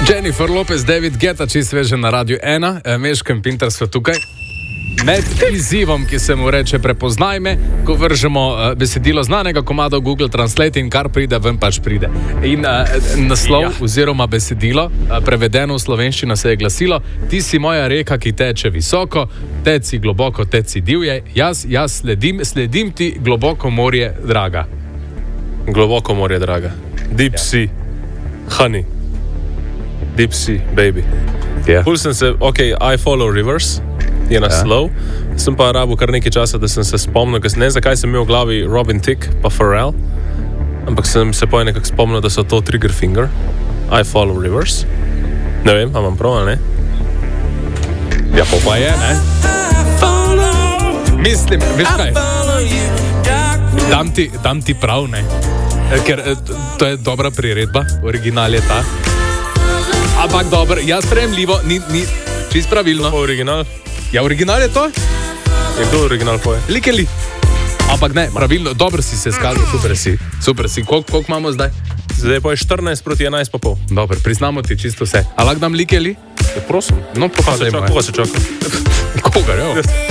Jennifer Lopez, David Guetta, čisto sveže na Radiu 1, Meško in Pinter sva tukaj. Med izzivom, ki se mu reče prepoznaj me, ko vržemo besedilo znanega komada v Google Translate in kar pride, ven pač pride. In naslov oziroma besedilo, prevedeno v slovenščino se je glasilo: ti si moja reka, ki teče visoko, teci globoko, teci divje, jaz sledim ti globoko morje, draga. Globoko morje, draga. Deep sea, honey. Deep sea, baby. Pul sem se, I follow rivers. Je naslov. Sem pa rabil kar nekaj časa, da sem se spomnil, ker ne zakaj sem imel v glavi Robin Thicke pa Pharrell, ampak sem se pa nekako spomnil, da so to Trigger Finger. I follow rivers. Ne vem, a imam prav, ali ne? Ja, pa je, ne? Mislim, veš kaj? Dam ti prav, ne? Ker to je dobra priredba, original je ta. Ampak dobro, ja, sprejemljivo, ni čist pravilno. Original? Ja, original je to? Je kdo original poje? Likeli. Ampak ne, pravilno, dobro si se skazal, super si. Koliko imamo zdaj? Zdaj pa je 14 proti 11 pa pol. Dobro, priznamo ti čisto vse. A lahko dam likeli? Ja, prosim. No, Koga se čaka? Koga, jo?